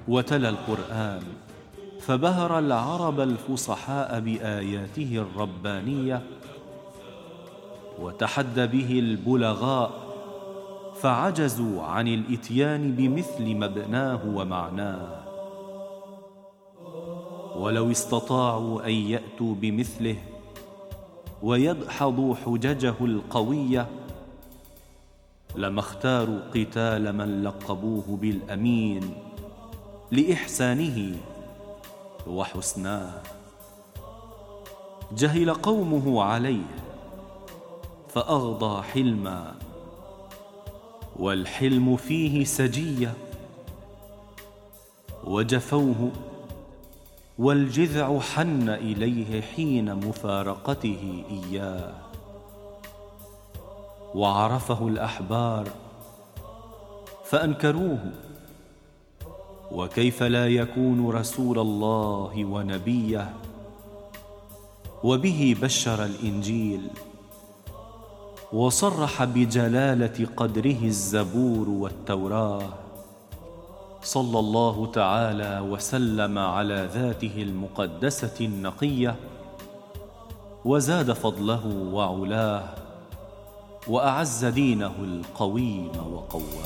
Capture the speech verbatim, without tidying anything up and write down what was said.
وتلا القرآن فبهر العرب الفصحاء بآياته الربانية، وتحدى به البلغاء فعجزوا عن الإتيان بمثل مبناه ومعناه. ولو استطاعوا أن يأتوا بمثله ويدحضوا حججه القوية لما اختاروا قتال من لقبوه بالأمين لإحسانه وحسناه. جهل قومه عليه فأغضى حلما، والحلم فيه سجية، وجفوه والجذع حن إليه حين مفارقته إياه. وعرفه الأحبار فأنكروه، وكيف لا يكون رسول الله ونبيه، وبه بشر الإنجيل، وصرح بجلالة قدره الزبور والتوراة. صلى الله تعالى وسلم على ذاته المقدسة النقية، وزاد فضله وعلاه، وأعز دينه القويم وقواه.